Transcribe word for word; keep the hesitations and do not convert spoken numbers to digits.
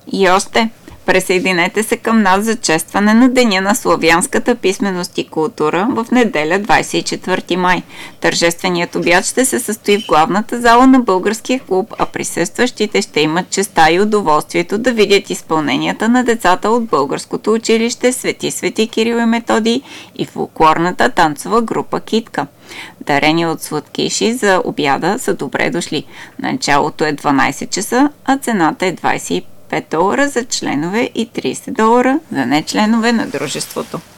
И още, присъединете се към нас за честване на Деня на славянската писменост и култура в неделя двадесет и четвърти май. Тържественият обяд ще се състои в главната зала на Българския клуб, а присъстващите ще имат честа и удоволствието да видят изпълненията на децата от Българското училище Свети Свети Кирил и Методий и фолклорната танцова група Китка. Дарения от сладкиши за обяда са добре дошли. Началото е дванадесет часа, а цената е двадесет и пет долара за членове и тридесет долара за нечленове на дружеството.